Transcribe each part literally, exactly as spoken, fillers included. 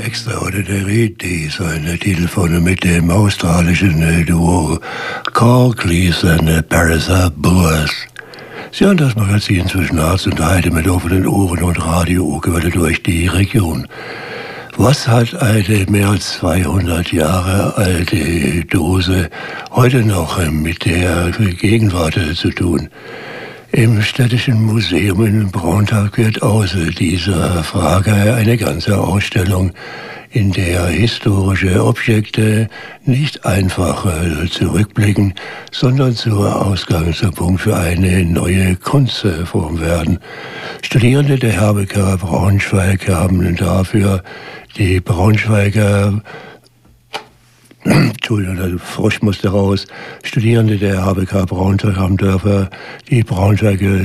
Extraordinary, die ist ein Titel von mit dem australischen Duo Corkleys und Parisa Boas. Sie haben das Magazin zwischen Arzt und Heide mit offenen Ohren und Radio-Uhrgewelle durch die Region. Was hat eine mehr als zweihundert Jahre alte Dose heute noch mit der Gegenwart zu tun? Im Städtischen Museum in Braunschweig wird aus dieser Frage eine ganze Ausstellung, in der historische Objekte nicht einfach zurückblicken, sondern zur Ausgangspunkt für eine neue Kunstform werden. Studierende der H B K Braunschweig haben dafür die Braunschweiger Entschuldigung, der Frosch musste raus. Studierende der H B K Braunschweig haben dafür die Braunschweiger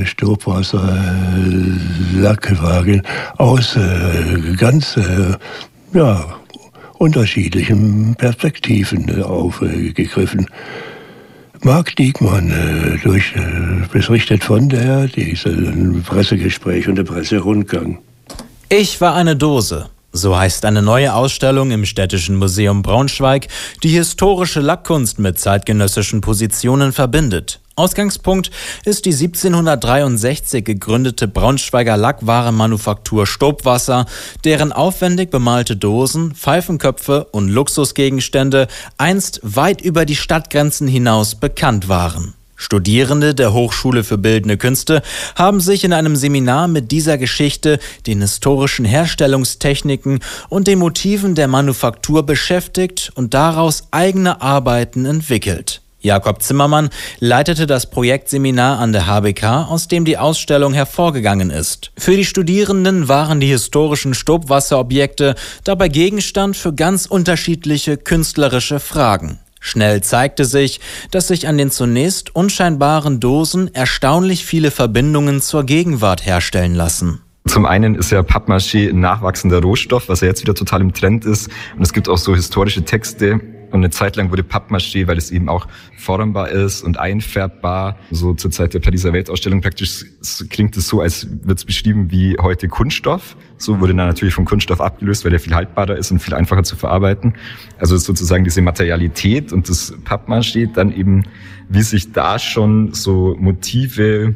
Stobwasser-Lackwagen aus äh, ganz äh, ja, unterschiedlichen Perspektiven aufgegriffen. Marc Diekmann äh, durch, äh, berichtet von der diesem Pressegespräch und dem Presserundgang. Ich war eine Dose. So heißt eine neue Ausstellung im Städtischen Museum Braunschweig, die historische Lackkunst mit zeitgenössischen Positionen verbindet. Ausgangspunkt ist die siebzehnhundertdreiundsechzig gegründete Braunschweiger Lackwarenmanufaktur Stobwasser, deren aufwendig bemalte Dosen, Pfeifenköpfe und Luxusgegenstände einst weit über die Stadtgrenzen hinaus bekannt waren. Studierende der Hochschule für Bildende Künste haben sich in einem Seminar mit dieser Geschichte, den historischen Herstellungstechniken und den Motiven der Manufaktur beschäftigt und daraus eigene Arbeiten entwickelt. Jakob Zimmermann leitete das Projektseminar an der H B K, aus dem die Ausstellung hervorgegangen ist. Für die Studierenden waren die historischen Stobwasserobjekte dabei Gegenstand für ganz unterschiedliche künstlerische Fragen. Schnell zeigte sich, dass sich an den zunächst unscheinbaren Dosen erstaunlich viele Verbindungen zur Gegenwart herstellen lassen. Zum einen ist ja Pappmaché ein nachwachsender Rohstoff, was ja jetzt wieder total im Trend ist. Und es gibt auch so historische Texte. Und eine Zeit lang wurde Pappmaché, weil es eben auch formbar ist und einfärbbar, so zur Zeit der Pariser Weltausstellung praktisch klingt es so, als wird es beschrieben wie heute Kunststoff. So wurde dann natürlich vom Kunststoff abgelöst, weil der viel haltbarer ist und viel einfacher zu verarbeiten. Also sozusagen diese Materialität und das Pappmaché, dann eben, wie sich da schon so Motive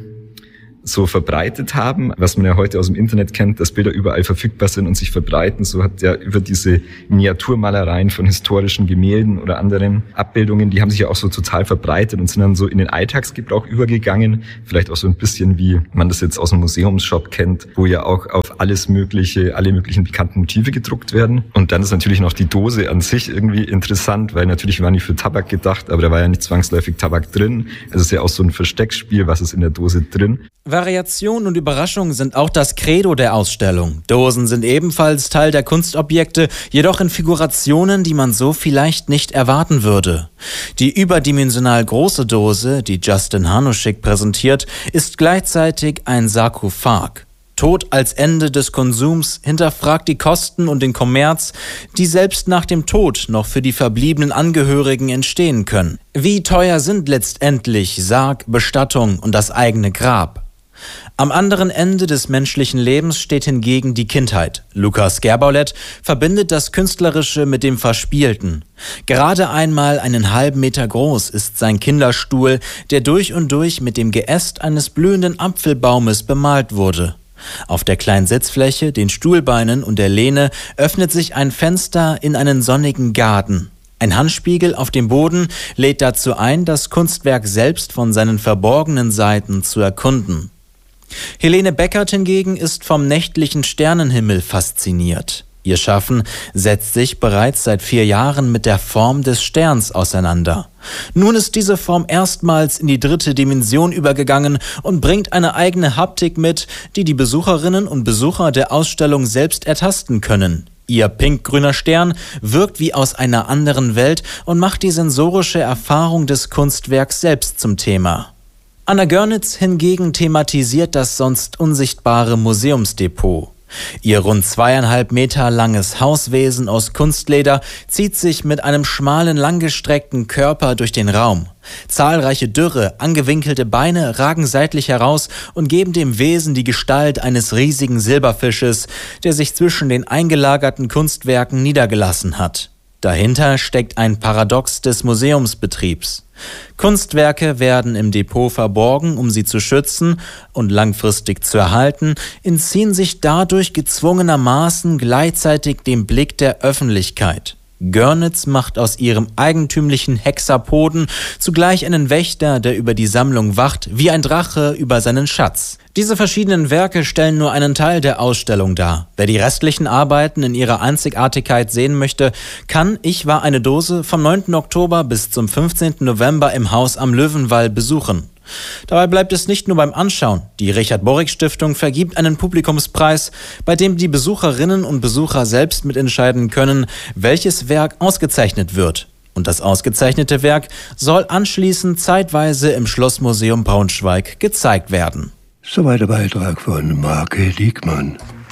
so verbreitet haben, was man ja heute aus dem Internet kennt, dass Bilder überall verfügbar sind und sich verbreiten. So hat ja über diese Miniaturmalereien von historischen Gemälden oder anderen Abbildungen, die haben sich ja auch so total verbreitet und sind dann so in den Alltagsgebrauch übergegangen. Vielleicht auch so ein bisschen, wie man das jetzt aus dem Museumsshop kennt, wo ja auch auf alles mögliche, alle möglichen bekannten Motive gedruckt werden. Und dann ist natürlich noch die Dose an sich irgendwie interessant, weil natürlich war nicht für Tabak gedacht, aber da war ja nicht zwangsläufig Tabak drin. Es ist ja auch so ein Versteckspiel, was ist in der Dose drin. Variation und Überraschung sind auch das Credo der Ausstellung. Dosen sind ebenfalls Teil der Kunstobjekte, jedoch in Figurationen, die man so vielleicht nicht erwarten würde. Die überdimensional große Dose, die Justin Hanuschik präsentiert, ist gleichzeitig ein Sarkophag. Tod als Ende des Konsums hinterfragt die Kosten und den Kommerz, die selbst nach dem Tod noch für die verbliebenen Angehörigen entstehen können. Wie teuer sind letztendlich Sarg, Bestattung und das eigene Grab? Am anderen Ende des menschlichen Lebens steht hingegen die Kindheit. Lukas Gerbaulett verbindet das Künstlerische mit dem Verspielten. Gerade einmal einen halben Meter groß ist sein Kinderstuhl, der durch und durch mit dem Geäst eines blühenden Apfelbaumes bemalt wurde. Auf der kleinen Sitzfläche, den Stuhlbeinen und der Lehne öffnet sich ein Fenster in einen sonnigen Garten. Ein Handspiegel auf dem Boden lädt dazu ein, das Kunstwerk selbst von seinen verborgenen Seiten zu erkunden. Helene Beckert hingegen ist vom nächtlichen Sternenhimmel fasziniert. Ihr Schaffen setzt sich bereits seit vier Jahren mit der Form des Sterns auseinander. Nun ist diese Form erstmals in die dritte Dimension übergegangen und bringt eine eigene Haptik mit, die die Besucherinnen und Besucher der Ausstellung selbst ertasten können. Ihr pinkgrüner Stern wirkt wie aus einer anderen Welt und macht die sensorische Erfahrung des Kunstwerks selbst zum Thema. Anna Görnitz hingegen thematisiert das sonst unsichtbare Museumsdepot. Ihr rund zweieinhalb Meter langes Hauswesen aus Kunstleder zieht sich mit einem schmalen, langgestreckten Körper durch den Raum. Zahlreiche dürre, angewinkelte Beine ragen seitlich heraus und geben dem Wesen die Gestalt eines riesigen Silberfisches, der sich zwischen den eingelagerten Kunstwerken niedergelassen hat. Dahinter steckt ein Paradox des Museumsbetriebs. Kunstwerke werden im Depot verborgen, um sie zu schützen und langfristig zu erhalten, entziehen sich dadurch gezwungenermaßen gleichzeitig dem Blick der Öffentlichkeit. Görnitz macht aus ihrem eigentümlichen Hexapoden zugleich einen Wächter, der über die Sammlung wacht, wie ein Drache über seinen Schatz. Diese verschiedenen Werke stellen nur einen Teil der Ausstellung dar. Wer die restlichen Arbeiten in ihrer Einzigartigkeit sehen möchte, kann Ich war eine Dose vom neunten Oktober bis zum fünfzehnten November im Haus am Löwenwall besuchen. Dabei bleibt es nicht nur beim Anschauen. Die Richard-Borich-Stiftung vergibt einen Publikumspreis, bei dem die Besucherinnen und Besucher selbst mitentscheiden können, welches Werk ausgezeichnet wird. Und das ausgezeichnete Werk soll anschließend zeitweise im Schlossmuseum Braunschweig gezeigt werden. Soweit der Beitrag von Marke Diekmann.